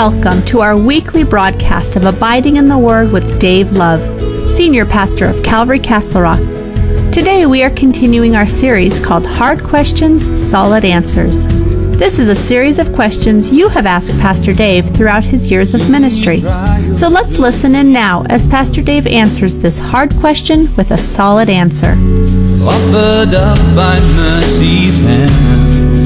Welcome to our weekly broadcast of Abiding in the Word with Dave Love, Senior Pastor of Calvary Castle Rock. Today we are continuing our series called Hard Questions, Solid Answers. This is a series of questions you have asked Pastor Dave throughout his years of ministry. So let's listen in now as Pastor Dave answers this hard question with a solid answer. Offered up by mercy's hand,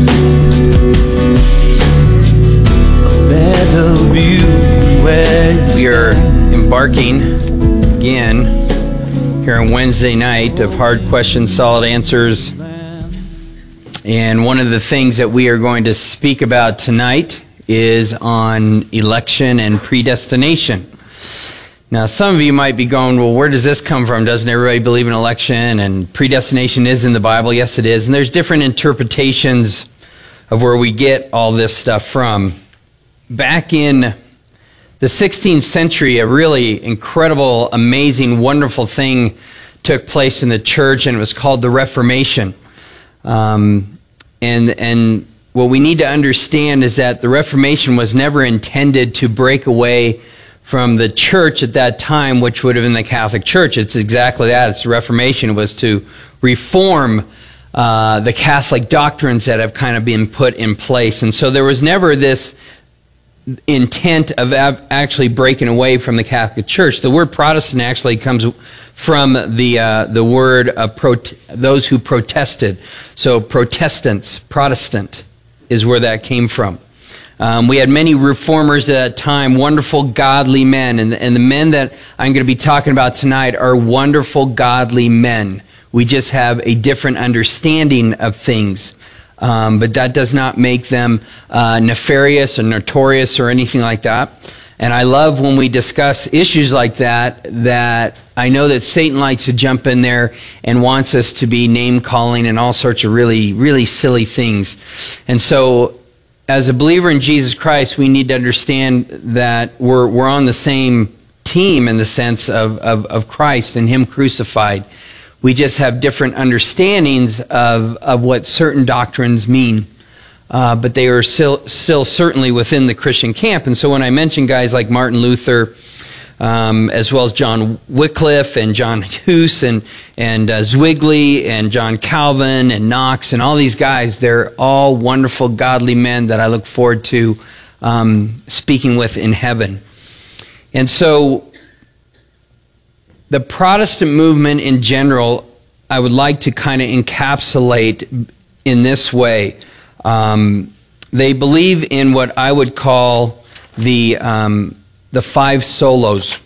a better view where we are embarking again here on Wednesday night of Hard Questions, Solid Answers. And one of the things that we are going to speak about tonight is on election and predestination. Now, some of you might be going, well, where does this come from? Doesn't everybody believe in election? And predestination is in the Bible. Yes, it is. And there's different interpretations of where we get all this stuff from. Back in the 16th century, a really incredible, amazing, wonderful thing took place in the church, and it was called the Reformation. And what we need to understand is that the Reformation was never intended to break away from the church at that time, which would have been the Catholic Church. It's exactly that. It's the Reformation. It was to reform the Catholic doctrines that have kind of been put in place. And so there was never this intent of actually breaking away from the Catholic Church. The word Protestant actually comes from the word those who protested. So Protestants, Protestant, is where that came from. We had many reformers at that time, wonderful, godly men. And the men that I'm going to be talking about tonight are wonderful, godly men. We just have a different understanding of things. But that does not make them nefarious or notorious or anything like that. And I love when we discuss issues like that I know that Satan likes to jump in there and wants us to be name-calling and all sorts of really, really silly things. And so, as a believer in Jesus Christ, we need to understand that we're on the same team in the sense of Christ and Him crucified. We just have different understandings of what certain doctrines mean. But they are still certainly within the Christian camp. And so when I mention guys like Martin Luther, as well as John Wycliffe and John Hus and Zwingli and John Calvin and Knox and all these guys, they're all wonderful, godly men that I look forward to speaking with in heaven. And so the Protestant movement in general, I would like to kind of encapsulate in this way. They believe in what I would call the 5 solos.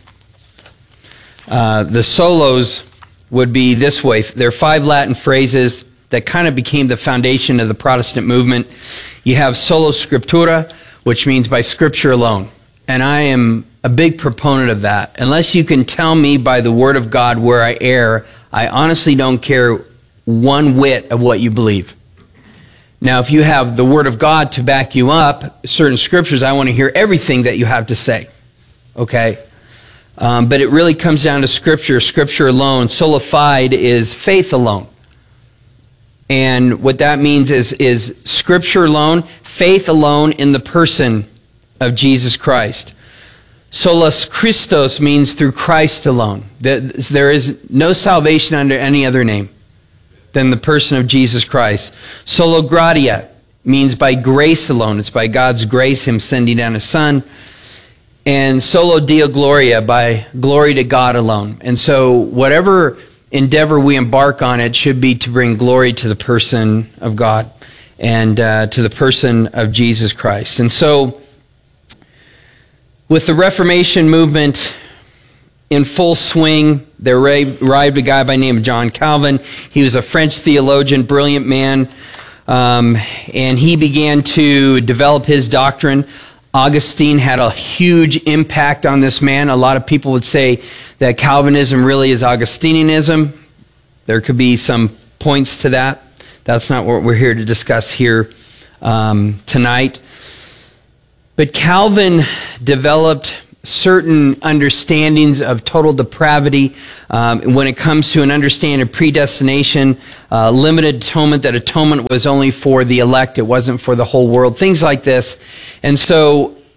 The solos would be this way. There are 5 Latin phrases that kind of became the foundation of the Protestant movement. You have sola scriptura, which means by Scripture alone. And I am a big proponent of that. Unless you can tell me by the Word of God where I err, I honestly don't care one whit of what you believe. Now, if you have the Word of God to back you up, certain scriptures, I want to hear everything that you have to say. Okay? But it really comes down to Scripture, Scripture alone. Sola fide is faith alone. And what that means is Scripture alone, faith alone in the person of Jesus Christ. Solus Christos means through Christ alone. There is no salvation under any other name than the person of Jesus Christ. Sola gratia means by grace alone. It's by God's grace, Him sending down His Son. And solo Deo gloria, by glory to God alone. And so whatever endeavor we embark on, it should be to bring glory to the person of God and to the person of Jesus Christ. And so with the Reformation movement in full swing, there arrived a guy by the name of John Calvin. He was a French theologian, brilliant man, and he began to develop his doctrine. Augustine had a huge impact on this man. A lot of people would say that Calvinism really is Augustinianism. There could be some points to that. That's not what we're here to discuss here tonight. But Calvin developed certain understandings of total depravity when it comes to an understanding of predestination, limited atonement, that atonement was only for the elect, it wasn't for the whole world, things like this. And so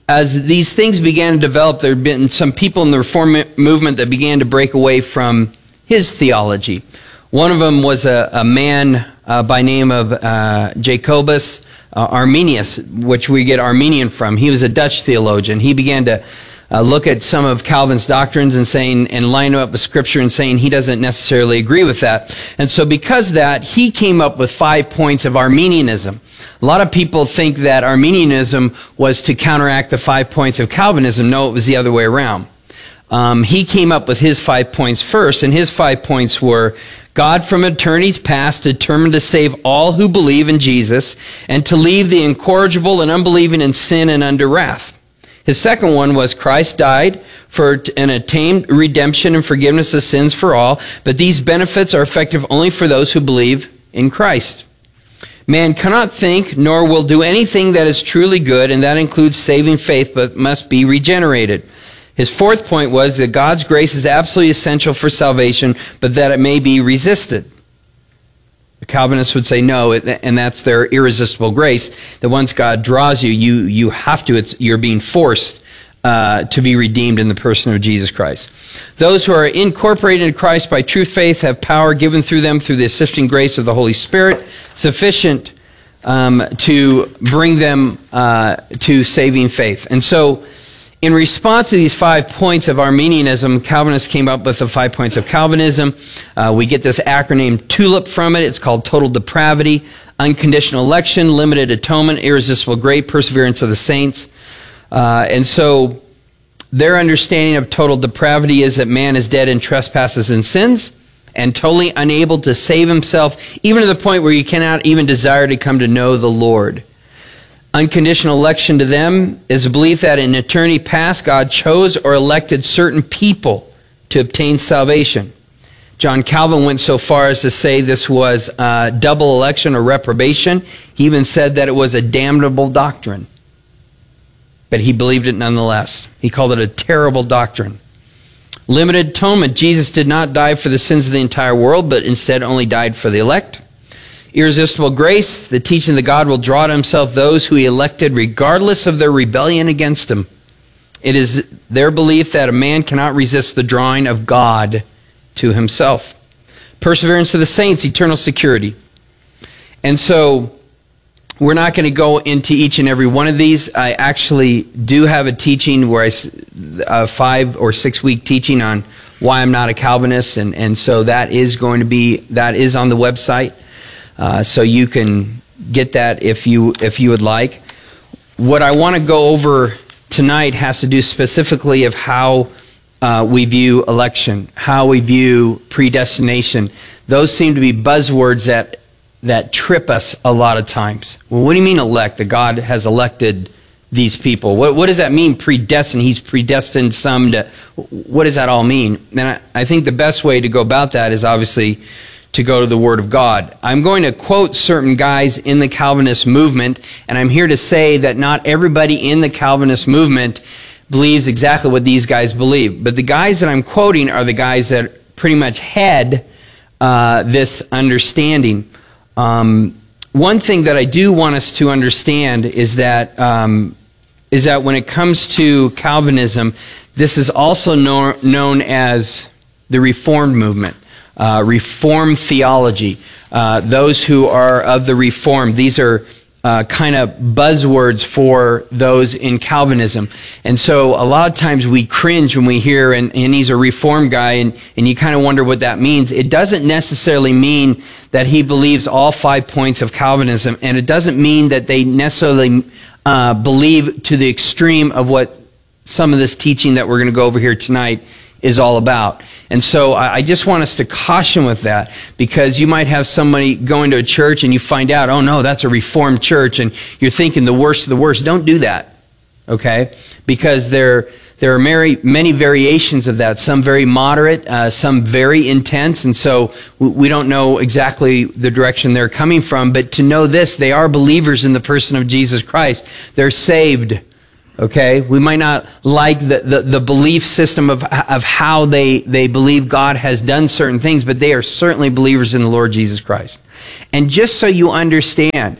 as these things began to develop, there had been some people in the Reform movement that began to break away from his theology. One of them was a man by name of Jacobus Arminius, which we get Arminian from. He was a Dutch theologian. He began to look at some of Calvin's doctrines and line them up with Scripture and saying he doesn't necessarily agree with that. And so because of that, he came up with 5 points of Arminianism. A lot of people think that Arminianism was to counteract the 5 points of Calvinism. No, it was the other way around. He came up with his 5 points first, and his 5 points were: God from eternity's past determined to save all who believe in Jesus and to leave the incorrigible and unbelieving in sin and under wrath. His second one was Christ died for an attained redemption and forgiveness of sins for all, but these benefits are effective only for those who believe in Christ. Man cannot think nor will do anything that is truly good, and that includes saving faith, but must be regenerated. His fourth point was that God's grace is absolutely essential for salvation, but that it may be resisted. The Calvinists would say no, and that's their irresistible grace, that once God draws you, you have to, you're being forced to be redeemed in the person of Jesus Christ. Those who are incorporated in Christ by true faith have power given through them through the assisting grace of the Holy Spirit, sufficient to bring them to saving faith. And so, in response to these 5 points of Arminianism, Calvinists came up with the 5 points of Calvinism. We get this acronym TULIP from it. It's called total depravity, unconditional election, limited atonement, irresistible grace, perseverance of the saints. And so their understanding of total depravity is that man is dead in trespasses and sins and totally unable to save himself, even to the point where you cannot even desire to come to know the Lord. Unconditional election to them is a belief that in eternity past, God chose or elected certain people to obtain salvation. John Calvin went so far as to say this was double election or reprobation. He even said that it was a damnable doctrine. But he believed it nonetheless. He called it a terrible doctrine. Limited atonement. Jesus did not die for the sins of the entire world, but instead only died for the elect. Irresistible grace, the teaching that God will draw to himself those who he elected regardless of their rebellion against him. It is their belief that a man cannot resist the drawing of God to himself. Perseverance of the saints, eternal security. And so, we're not going to go into each and every one of these. I actually do have a teaching where a 5 or 6 week teaching on why I'm not a Calvinist, and so that is on the website. So you can get that if you would like. What I want to go over tonight has to do specifically of how we view election, how we view predestination. Those seem to be buzzwords that trip us a lot of times. Well, what do you mean elect? That God has elected these people. What does that mean, predestined? He's predestined some to... What does that all mean? And I think the best way to go about that is obviously to go to the Word of God. I'm going to quote certain guys in the Calvinist movement, and I'm here to say that not everybody in the Calvinist movement believes exactly what these guys believe. But the guys that I'm quoting are the guys that pretty much had this understanding. One thing that I do want us to understand is that when it comes to Calvinism, this is also known as the Reformed movement. Reformed theology. Those who are of the Reformed, these are kind of buzzwords for those in Calvinism. And so a lot of times we cringe when we hear, and he's a Reformed guy, and you kind of wonder what that means. It doesn't necessarily mean that he believes all 5 points of Calvinism, and it doesn't mean that they necessarily believe to the extreme of what some of this teaching that we're going to go over here tonight is all about. And so I just want us to caution with that, because you might have somebody going to a church and you find out, oh no, that's a Reformed church, and you're thinking the worst of the worst. Don't do that, okay? Because there are many variations of that, some very moderate, some very intense, and so we don't know exactly the direction they're coming from, but to know this, they are believers in the person of Jesus Christ. They're saved. Okay, we might not like the belief system of how they believe God has done certain things, but they are certainly believers in the Lord Jesus Christ. And just so you understand,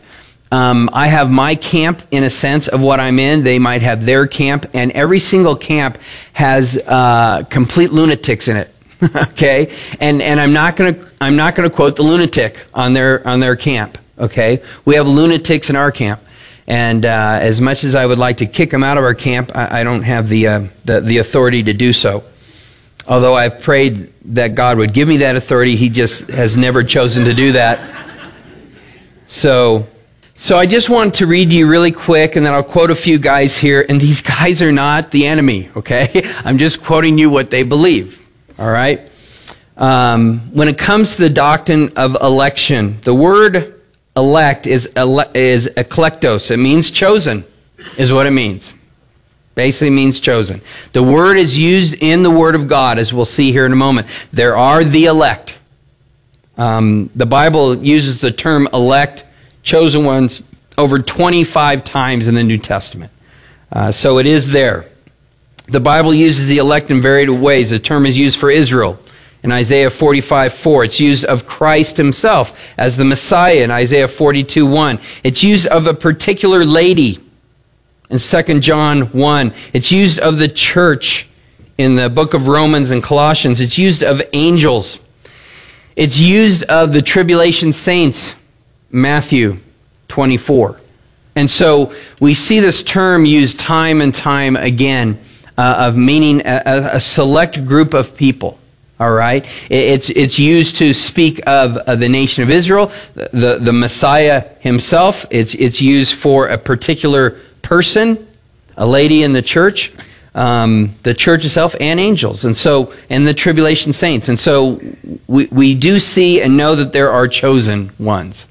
I have my camp in a sense of what I'm in. They might have their camp, and every single camp has complete lunatics in it. Okay, and I'm not gonna quote the lunatic on their camp. Okay, we have lunatics in our camp, and as much as I would like to kick them out of our camp, I don't have the authority to do so. Although I've prayed that God would give me that authority, He just has never chosen to do that. So I just want to read to you really quick, and then I'll quote a few guys here. And these guys are not the enemy, okay? I'm just quoting you what they believe, all right? When it comes to the doctrine of election, the word elect is eklektos. It means chosen, is what it means. Basically means chosen. The word is used in the Word of God, as we'll see here in a moment. There are the elect. The Bible uses the term elect, chosen ones, over 25 times in the New Testament. So it is there. The Bible uses the elect in varied ways. The term is used for Israel in Isaiah 45:4. It's used of Christ Himself as the Messiah in Isaiah 42:1. It's used of a particular lady in 2 John 1. It's used of the church in the book of Romans and Colossians. It's used of angels. It's used of the tribulation saints, Matthew 24. And so we see this term used time and time again of meaning a select group of people. All right? It's used to speak of the nation of Israel, the Messiah Himself. It's used for a particular person, a lady in the church itself, and angels, and the tribulation saints. And so we do see and know that there are chosen ones.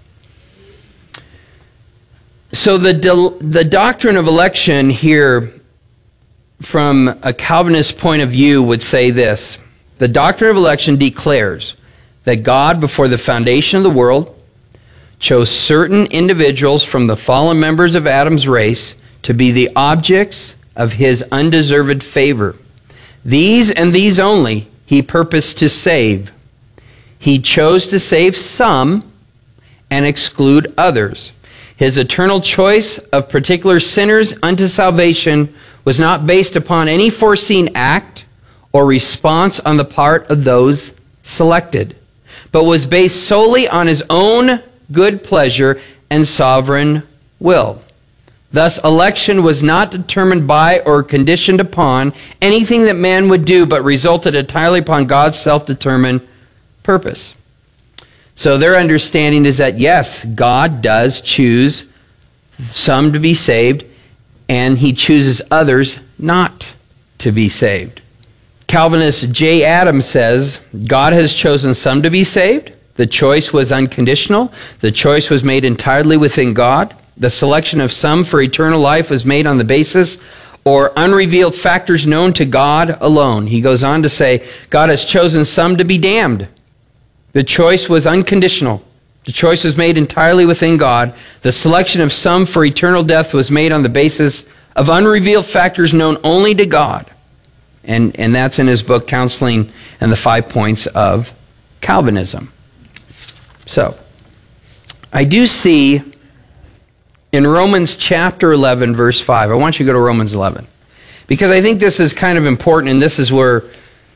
So the doctrine of election here, from a Calvinist point of view, would say this: the doctrine of election declares that God, before the foundation of the world, chose certain individuals from the fallen members of Adam's race to be the objects of His undeserved favor. These and these only He purposed to save. He chose to save some and exclude others. His eternal choice of particular sinners unto salvation was not based upon any foreseen act or response on the part of those selected, but was based solely on His own good pleasure and sovereign will. Thus, election was not determined by or conditioned upon anything that man would do, but resulted entirely upon God's self-determined purpose. So their understanding is that, yes, God does choose some to be saved, and He chooses others not to be saved. Calvinist J. Adams says, God has chosen some to be saved. The choice was unconditional. The choice was made entirely within God. The selection of some for eternal life was made on the basis or unrevealed factors known to God alone. He goes on to say, God has chosen some to be damned. The choice was unconditional. The choice was made entirely within God. The selection of some for eternal death was made on the basis of unrevealed factors known only to God. And that's in his book, Counseling and the 5 Points of Calvinism. So, I do see in Romans chapter 11, verse 5, I want you to go to Romans 11, because I think this is kind of important, and this is where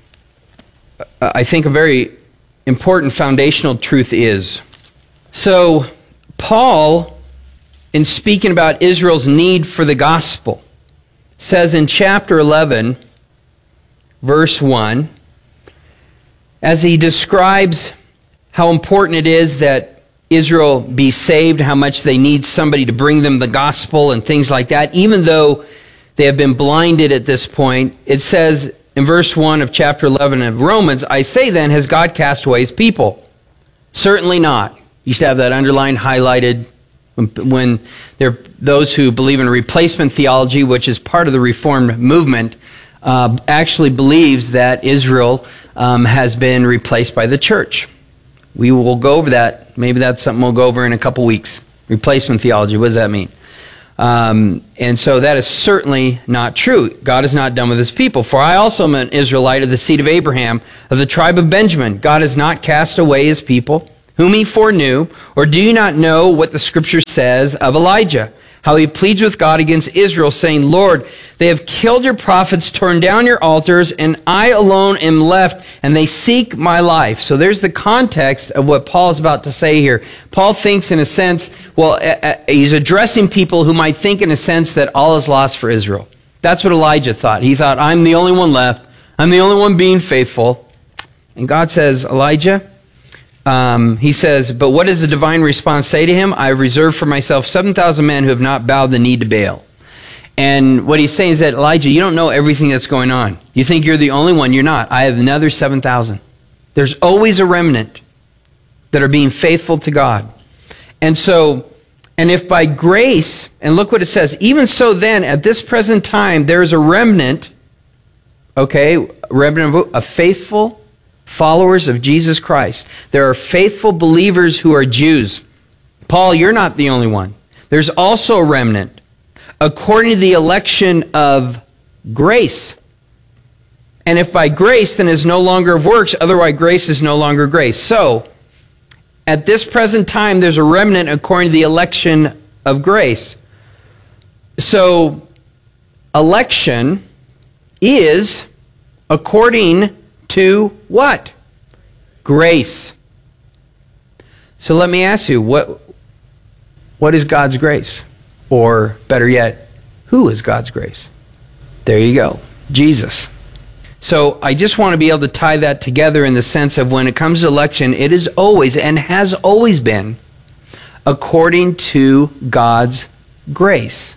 I think a very important foundational truth is. So, Paul, in speaking about Israel's need for the gospel, says in chapter 11, verse 1, as he describes how important it is that Israel be saved, how much they need somebody to bring them the gospel and things like that, even though they have been blinded at this point, it says in verse 1 of chapter 11 of Romans, I say then, has God cast away His people? Certainly not. You used to have that underlined, highlighted, when there are those who believe in replacement theology, which is part of the Reformed movement, actually believes that Israel has been replaced by the church. We will go over that. Maybe that's something we'll go over in a couple weeks. Replacement theology, what does that mean? And so that is certainly not true. God is not done with His people. For I also am an Israelite of the seed of Abraham, of the tribe of Benjamin. God has not cast away His people, whom he foreknew? Or do you not know what the scripture says of Elijah? How he pleads with God against Israel, saying, Lord, they have killed your prophets, torn down your altars, and I alone am left, and they seek my life. So there's the context of what Paul is about to say here. Paul thinks in a sense, he's addressing people who might think in a sense that all is lost for Israel. That's what Elijah thought. He thought, I'm the only one left. I'm the only one being faithful. And God says, Elijah, he says, but what does the divine response say to him? I have reserved for myself 7,000 men who have not bowed the knee to Baal. And what he's saying is that, Elijah, you don't know everything that's going on. You think you're the only one. You're not. I have another 7,000. There's always a remnant that are being faithful to God. And so, and if by grace, and look what it says, even so then, at this present time, there is a remnant, okay, remnant of faithful followers of Jesus Christ. There are faithful believers who are Jews. Paul, you're not the only one. There's also a remnant according to the election of grace. And if by grace, then it's no longer of works, otherwise grace is no longer grace. So, at this present time, there's a remnant according to the election of grace. So, election is according to what? Grace. So let me ask you, what is God's grace? Or better yet, who is God's grace? There you go. Jesus. So I just want to be able to tie that together in the sense of when it comes to election, it is always and has always been according to God's grace.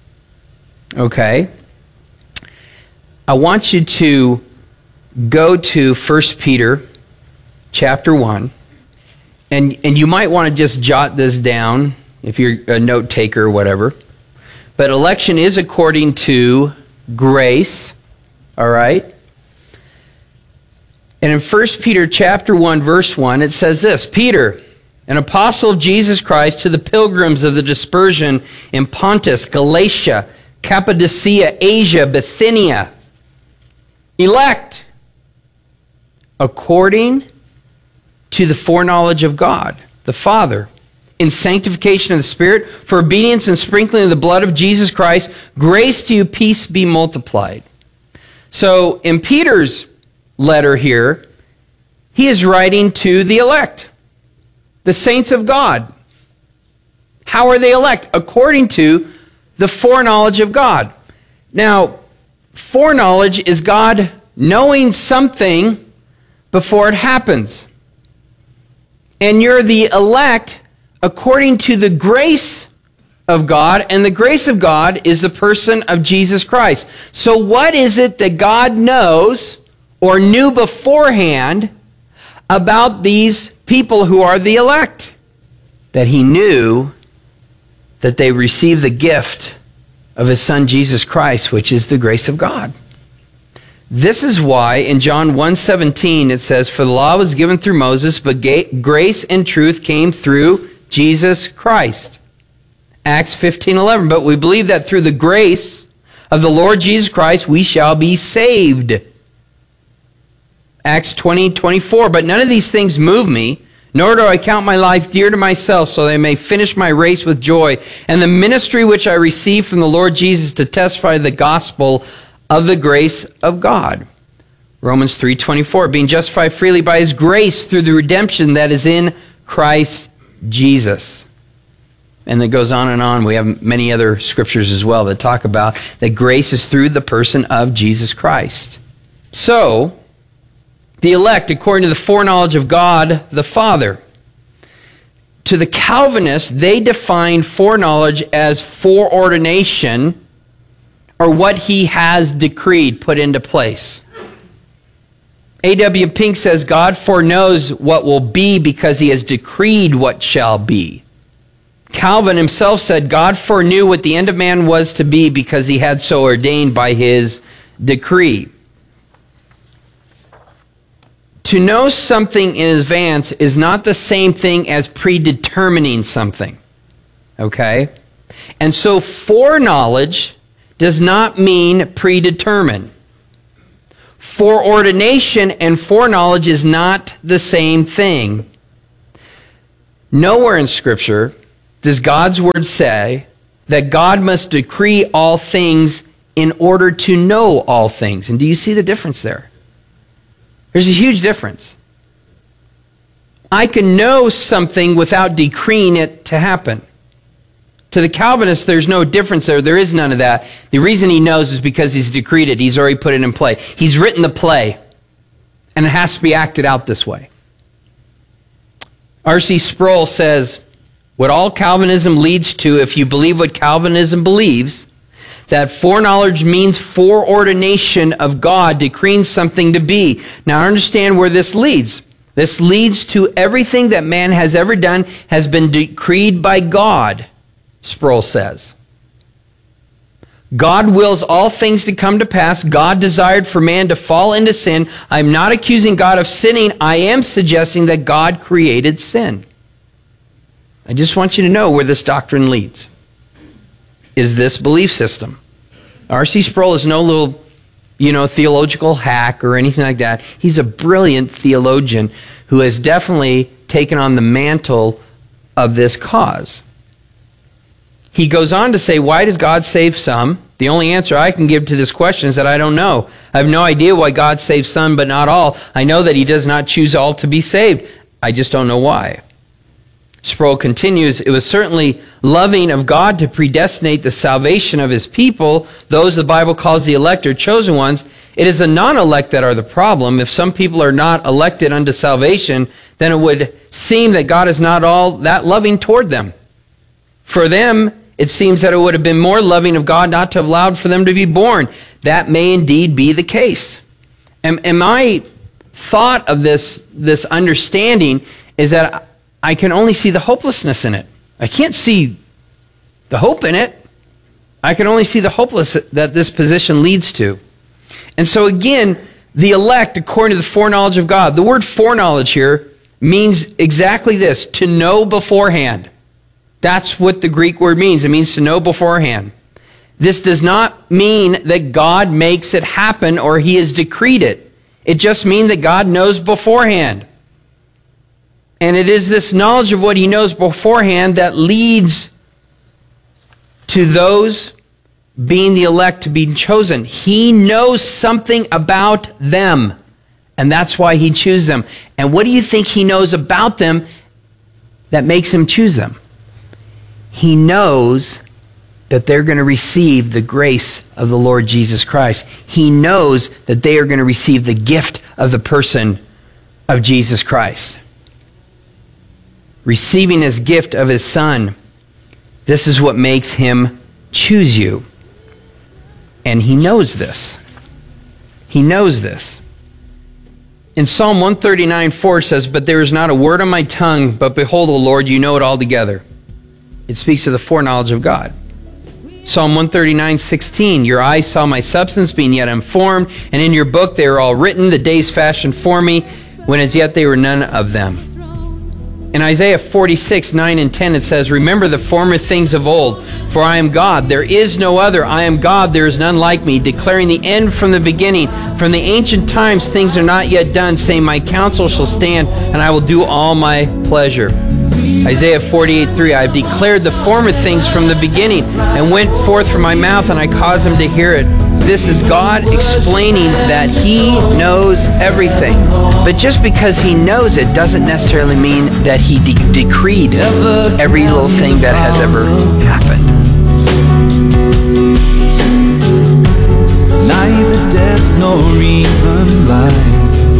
Okay? I want you to go to 1 Peter chapter 1, and you might want to just jot this down if you're a note taker or whatever. But election is according to grace, all right? And in 1 Peter chapter 1, verse 1, it says this, Peter, an apostle of Jesus Christ, to the pilgrims of the dispersion in Pontus, Galatia, Cappadocia, Asia, Bithynia, elect, according to the foreknowledge of God, the Father, in sanctification of the Spirit, for obedience and sprinkling of the blood of Jesus Christ, grace to you, peace be multiplied. So, in Peter's letter here, he is writing to the elect, the saints of God. How are they elect? According to the foreknowledge of God. Now, foreknowledge is God knowing something before it happens. And you're the elect according to the grace of God, and the grace of God is the person of Jesus Christ. So what is it that God knows or knew beforehand about these people who are the elect? That he knew that they received the gift of his Son Jesus Christ, which is the grace of God. This is why in John 1:17 it says, for the law was given through Moses, but grace and truth came through Jesus Christ. Acts 15:11, but we believe that through the grace of the Lord Jesus Christ we shall be saved. Acts 20:24, but none of these things move me, nor do I count my life dear to myself, so that I may finish my race with joy, and the ministry which I received from the Lord Jesus to testify the gospel of the grace of God. Romans 3:24, being justified freely by his grace through the redemption that is in Christ Jesus. And it goes on and on. We have many other scriptures as well that talk about that grace is through the person of Jesus Christ. So, the elect, according to the foreknowledge of God the Father. To the Calvinists, they define foreknowledge as foreordination, or what he has decreed, put into place. A.W. Pink says God foreknows what will be because he has decreed what shall be. Calvin himself said God foreknew what the end of man was to be because he had so ordained by his decree. To know something in advance is not the same thing as predetermining something. Okay? And so foreknowledge does not mean predetermine. Foreordination and foreknowledge is not the same thing. Nowhere in Scripture does God's Word say that God must decree all things in order to know all things. And do you see the difference there? There's a huge difference. I can know something without decreeing it to happen. To the Calvinist, there's no difference there. There is none of that. The reason he knows is because he's decreed it. He's already put it in play. He's written the play, and it has to be acted out this way. R.C. Sproul says, what all Calvinism leads to, if you believe what Calvinism believes, that foreknowledge means foreordination of God decreeing something to be. Now, understand where this leads. This leads to everything that man has ever done has been decreed by God, Sproul says. God wills all things to come to pass. God desired for man to fall into sin. I'm not accusing God of sinning. I am suggesting that God created sin. I just want you to know where this doctrine leads. Is this belief system. R.C. Sproul is no little, theological hack or anything like that. He's a brilliant theologian who has definitely taken on the mantle of this cause. He goes on to say, why does God save some? The only answer I can give to this question is that I don't know. I have no idea why God saves some but not all. I know that he does not choose all to be saved. I just don't know why. Sproul continues, it was certainly loving of God to predestinate the salvation of his people, those the Bible calls the elect or chosen ones. It is the non-elect that are the problem. If some people are not elected unto salvation, then it would seem that God is not all that loving toward them. For them, it seems that it would have been more loving of God not to have allowed for them to be born. That may indeed be the case. And my thought of this understanding is that I can only see the hopelessness in it. I can't see the hope in it. I can only see the hopelessness that this position leads to. And so again, the elect, according to the foreknowledge of God, the word foreknowledge here means exactly this, to know beforehand. That's what the Greek word means. It means to know beforehand. This does not mean that God makes it happen or he has decreed it. It just means that God knows beforehand. And it is this knowledge of what he knows beforehand that leads to those being the elect to be chosen. He knows something about them, and that's why he chooses them. And what do you think he knows about them that makes him choose them? He knows that they're going to receive the grace of the Lord Jesus Christ. He knows that they are going to receive the gift of the person of Jesus Christ. Receiving his gift of his Son, this is what makes him choose you. And he knows this. He knows this. In Psalm 139:4 says, but there is not a word on my tongue, but behold, O Lord, you know it altogether. It speaks of the foreknowledge of God. Psalm 139:16, your eyes saw my substance being yet unformed, and in your book they are all written, the days fashioned for me, when as yet they were none of them. In Isaiah 46:9 and 10 it says, remember the former things of old, for I am God, there is no other. I am God, there is none like me, declaring the end from the beginning. From the ancient times things are not yet done, saying my counsel shall stand, and I will do all my pleasure. Isaiah 48:3, I have declared the former things from the beginning, and went forth from my mouth, and I caused them to hear it. This is God explaining that he knows everything. But just because he knows it doesn't necessarily mean that he decreed every little thing that has ever happened. Neither death nor even life.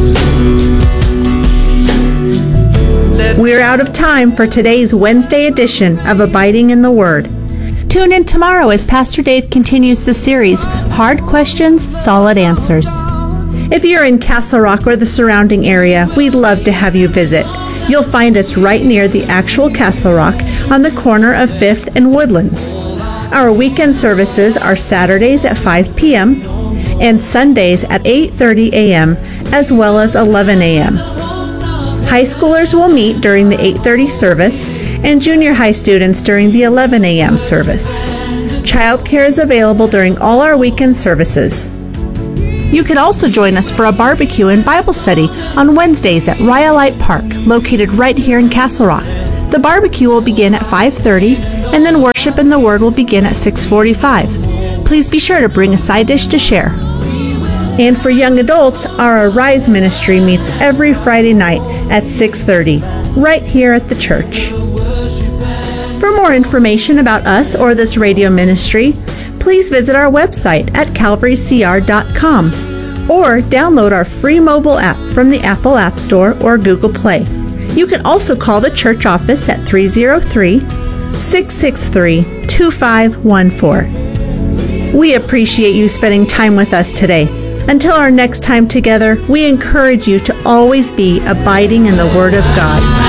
We're out of time for today's Wednesday edition of Abiding in the Word. Tune in tomorrow as Pastor Dave continues the series, Hard Questions, Solid Answers. If you're in Castle Rock or the surrounding area, we'd love to have you visit. You'll find us right near the actual Castle Rock on the corner of 5th and Woodlands. Our weekend services are Saturdays at 5 p.m. and Sundays at 8:30 a.m. as well as 11 a.m. High schoolers will meet during the 8:30 service and junior high students during the 11 a.m. service. Childcare is available during all our weekend services. You can also join us for a barbecue and Bible study on Wednesdays at Rhyolite Park, located right here in Castle Rock. The barbecue will begin at 5:30, and then worship and the Word will begin at 6:45. Please be sure to bring a side dish to share. And for young adults, our Arise ministry meets every Friday night at 6:30, right here at the church. For more information about us or this radio ministry, please visit our website at calvarycr.com or download our free mobile app from the Apple App Store or Google Play. You can also call the church office at 303-663-2514. We appreciate you spending time with us today. Until our next time together, we encourage you to always be abiding in the Word of God.